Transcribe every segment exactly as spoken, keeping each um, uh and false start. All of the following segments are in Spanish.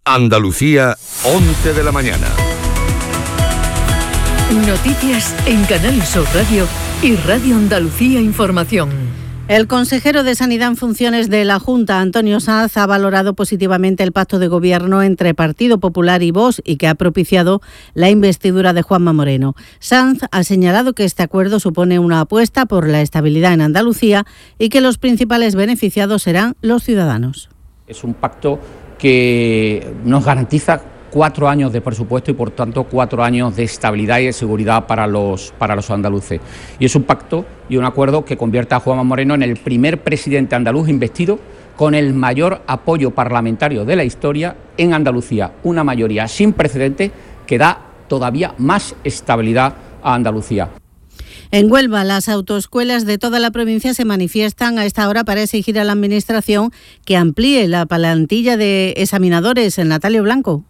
Andalucía, once de la mañana. Noticias en Canal Sur Radio y Radio Andalucía Información. El consejero de Sanidad en funciones de la Junta, Antonio Sanz, ha valorado positivamente el pacto de gobierno entre Partido Popular y Vox y que ha propiciado la investidura de Juanma Moreno. Sanz ha señalado que este acuerdo supone una apuesta por la estabilidad en Andalucía y que los principales beneficiados serán los ciudadanos. Es un pacto que nos garantiza cuatro años de presupuesto y, por tanto, cuatro años de estabilidad y de seguridad para los, para los andaluces. Y es un pacto y un acuerdo que convierte a Juanma Moreno en el primer presidente andaluz investido con el mayor apoyo parlamentario de la historia en Andalucía. Una mayoría sin precedentes que da todavía más estabilidad a Andalucía. En Huelva, las autoescuelas de toda la provincia se manifiestan a esta hora para exigir a la Administración que amplíe la plantilla de examinadores. En Natalio Blanco.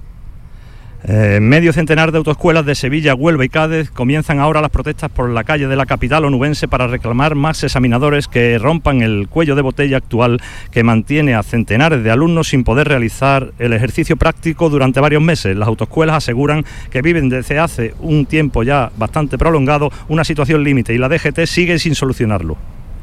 Eh, medio centenar de autoescuelas de Sevilla, Huelva y Cádiz comienzan ahora las protestas por la calle de la capital onubense para reclamar más examinadores que rompan el cuello de botella actual que mantiene a centenares de alumnos sin poder realizar el ejercicio práctico durante varios meses. Las autoescuelas aseguran que viven desde hace un tiempo ya bastante prolongado una situación límite y la D G T sigue sin solucionarlo.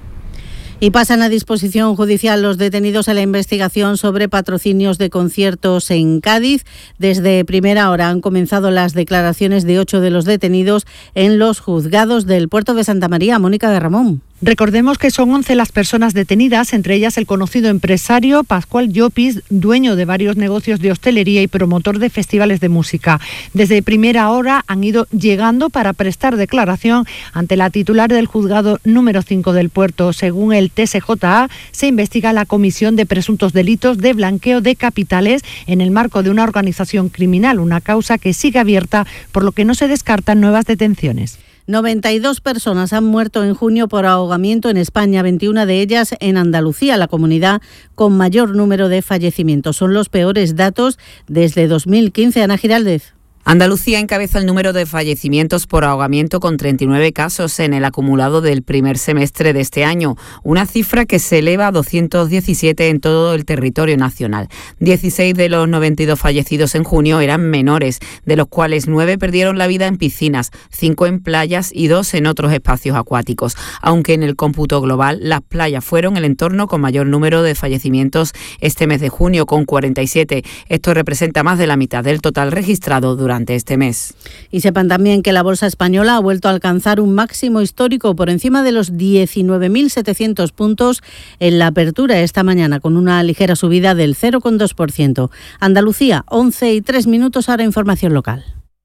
Y pasan a disposición judicial los detenidos en la investigación sobre patrocinios de conciertos en Cádiz. Desde primera hora han comenzado las declaraciones de ocho de los detenidos en los juzgados del puerto de Santa María. Mónica de Ramón. Recordemos que son once las personas detenidas, entre ellas el conocido empresario Pascual Llopis, dueño de varios negocios de hostelería y promotor de festivales de música. Desde primera hora han ido llegando para prestar declaración ante la titular del juzgado número cinco del puerto. Según el T S J A, se investiga la comisión de presuntos delitos de blanqueo de capitales en el marco de una organización criminal, una causa que sigue abierta, por lo que no se descartan nuevas detenciones. noventa y dos personas han muerto en junio por ahogamiento en España, veintiuna de ellas en Andalucía, la comunidad con mayor número de fallecimientos. Son los peores datos desde dos mil quince. Ana Giraldez. Andalucía encabeza el número de fallecimientos por ahogamiento con treinta y nueve casos en el acumulado del primer semestre de este año, una cifra que se eleva a doscientos diecisiete en todo el territorio nacional. dieciséis de los noventa y dos fallecidos en junio eran menores, de los cuales nueve perdieron la vida en piscinas, cinco en playas y dos en otros espacios acuáticos. Aunque en el cómputo global, las playas fueron el entorno con mayor número de fallecimientos este mes de junio, con cuarenta y siete. Esto representa más de la mitad del total registrado durante durante este mes. Y sepan también que la bolsa española ha vuelto a alcanzar un máximo histórico por encima de los diecinueve mil setecientos puntos en la apertura esta mañana, con una ligera subida del cero coma dos por ciento. Andalucía, once y tres minutos, ahora información local.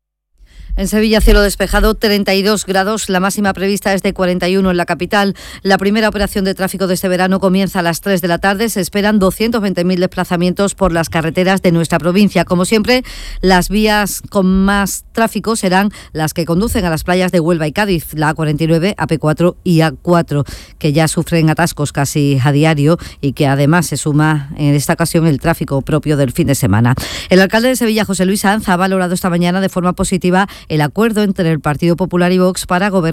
En Sevilla, cielo despejado, treinta y dos grados, la máxima prevista es de cuarenta y uno en la capital. La primera operación de tráfico de este verano comienza a las tres de la tarde. Se esperan doscientos veinte mil desplazamientos por las carreteras de nuestra provincia. Como siempre, las vías con más tráfico serán las que conducen a las playas de Huelva y Cádiz, la A cuarenta y nueve, A P cuatro y A cuatro, que ya sufren atascos casi a diario y que además se suma en esta ocasión el tráfico propio del fin de semana. El alcalde de Sevilla, José Luis Sanz, ha valorado esta mañana de forma positiva el acuerdo entre el Partido Popular y Vox para gobernar